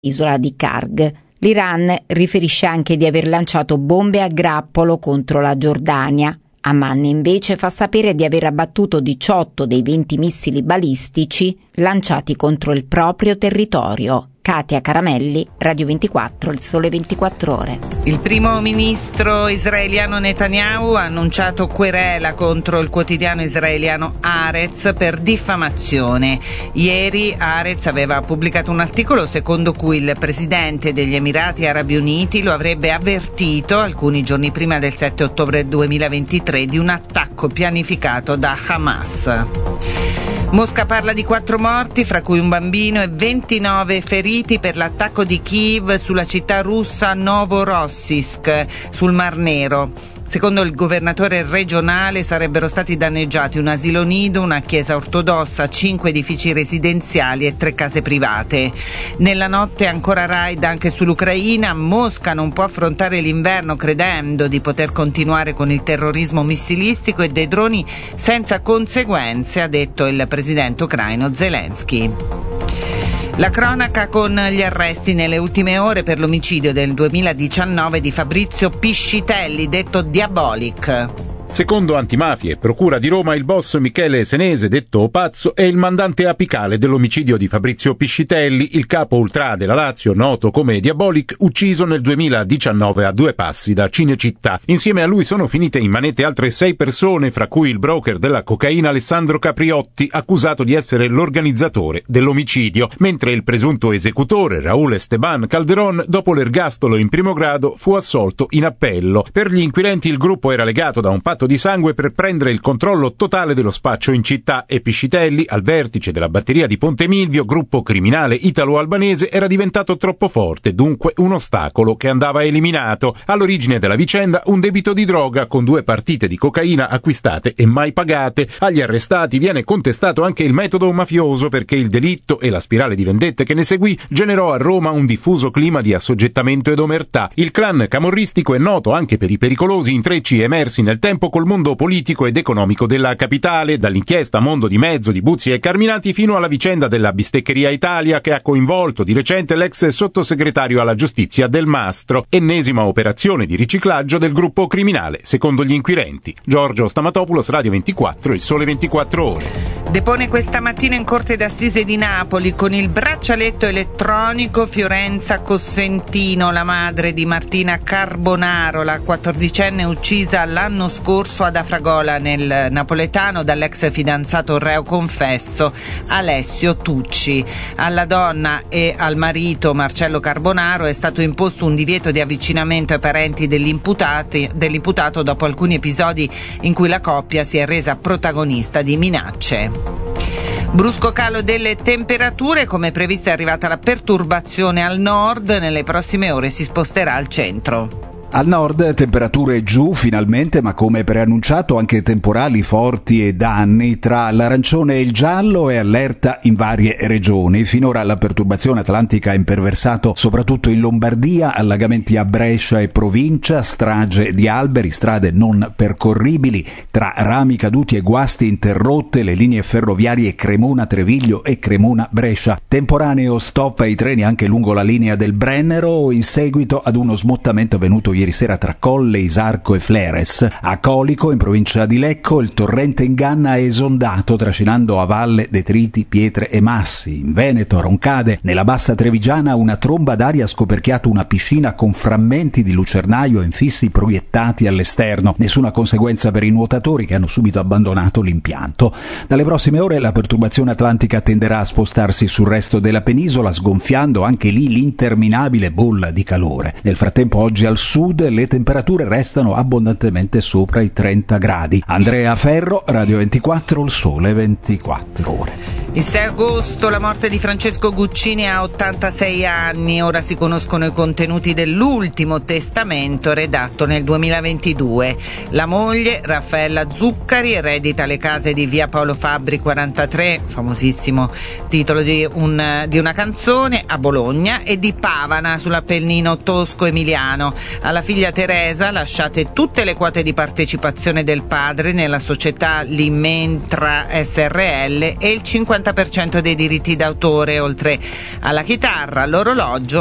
isola di Karg. L'Iran riferisce anche di aver lanciato bombe a grappolo contro la Giordania. Amman invece fa sapere di aver abbattuto 18 dei 20 missili balistici lanciati contro il proprio territorio. Katia Caramelli, Radio 24, Il Sole 24 Ore. Il primo ministro israeliano Netanyahu ha annunciato querela contro il quotidiano israeliano Haaretz per diffamazione. Ieri Haaretz aveva pubblicato un articolo secondo cui il presidente degli Emirati Arabi Uniti lo avrebbe avvertito alcuni giorni prima del 7 ottobre 2023 di un attacco pianificato da Hamas. Mosca parla di 4 morti, fra cui un bambino, e 29 feriti per l'attacco di Kiev sulla città russa Novorossiysk, sul Mar Nero. Secondo il governatore regionale sarebbero stati danneggiati un asilo nido, una chiesa ortodossa, 5 edifici residenziali e 3 case private. Nella notte ancora raid anche sull'Ucraina. Mosca non può affrontare l'inverno credendo di poter continuare con il terrorismo missilistico e dei droni senza conseguenze, ha detto il presidente ucraino Zelensky. La cronaca con gli arresti nelle ultime ore per l'omicidio del 2019 di Fabrizio Piscitelli, detto Diabolic. Secondo Antimafia e Procura di Roma, il boss Michele Senese, detto Pazzo, è il mandante apicale dell'omicidio di Fabrizio Piscitelli, il capo ultra della Lazio, noto come Diabolic, ucciso nel 2019 a 2 passi da Cinecittà. Insieme a lui sono finite in manette altre 6 persone, fra cui il broker della cocaina Alessandro Capriotti, accusato di essere l'organizzatore dell'omicidio, mentre il presunto esecutore, Raúl Esteban Calderón, dopo l'ergastolo in primo grado, fu assolto in appello. Per gli inquirenti il gruppo era legato da un patto di sangue per prendere il controllo totale dello spaccio in città e Piscitelli, al vertice della batteria di Ponte Milvio, gruppo criminale italo-albanese, era diventato troppo forte, dunque un ostacolo che andava eliminato. All'origine della vicenda un debito di droga con 2 partite di cocaina acquistate e mai pagate. Agli arrestati viene contestato anche il metodo mafioso perché il delitto e la spirale di vendette che ne seguì generò a Roma un diffuso clima di assoggettamento ed omertà. Il clan camorristico è noto anche per i pericolosi intrecci emersi nel tempo col mondo politico ed economico della capitale, dall'inchiesta Mondo di Mezzo di Buzzi e Carminati fino alla vicenda della Bisteccheria Italia che ha coinvolto di recente l'ex sottosegretario alla giustizia Del Mastro, ennesima operazione di riciclaggio del gruppo criminale, secondo gli inquirenti. Giorgio Stamatopoulos, Radio 24, Il Sole 24 Ore. Depone questa mattina in Corte d'Assise di Napoli con il braccialetto elettronico Fiorenza Cossentino, la madre di Martina Carbonaro, la 14enne uccisa l'anno scorso ad Afragola nel napoletano dall'ex fidanzato reo confesso Alessio Tucci. Alla donna e al marito Marcello Carbonaro è stato imposto un divieto di avvicinamento ai parenti dell'imputato dopo alcuni episodi in cui la coppia si è resa protagonista di minacce. Brusco calo delle temperature, come previsto è arrivata la perturbazione al nord, nelle prossime ore si sposterà al centro. Al nord temperature giù finalmente, ma come preannunciato anche temporali forti e danni. Tra l'arancione e il giallo e allerta in varie regioni. Finora la perturbazione atlantica ha imperversato soprattutto in Lombardia, allagamenti a Brescia e provincia, strage di alberi, strade non percorribili, tra rami caduti e guasti interrotte le linee ferroviarie Cremona-Treviglio e Cremona-Brescia. Temporaneo stop ai treni anche lungo la linea del Brennero in seguito ad uno smottamento avvenuto ieri sera tra Colle, Isarco e Fleres. A Colico, in provincia di Lecco, il torrente Inganna ha esondato trascinando a valle detriti, pietre e massi. In Veneto, a Roncade, nella bassa trevigiana, una tromba d'aria ha scoperchiato una piscina con frammenti di lucernaio infissi proiettati all'esterno. Nessuna conseguenza per i nuotatori che hanno subito abbandonato l'impianto. Dalle prossime ore la perturbazione atlantica tenderà a spostarsi sul resto della penisola, sgonfiando anche lì l'interminabile bolla di calore. Nel frattempo, oggi al sud le temperature restano abbondantemente sopra i 30 gradi. Andrea Ferro, Radio 24, Il Sole 24 Ore. Il 6 agosto la morte di Francesco Guccini a 86 anni. Ora si conoscono i contenuti dell'ultimo testamento redatto nel 2022. La moglie, Raffaella Zuccari, eredita le case di via Paolo Fabbri 43, famosissimo titolo di una canzone, a Bologna, e di Pavana sull'Appennino tosco-emiliano. Alla figlia Teresa lasciate tutte le quote di partecipazione del padre nella società Limentra SRL e il 50% 50% dei diritti d'autore, oltre alla chitarra, l'orologio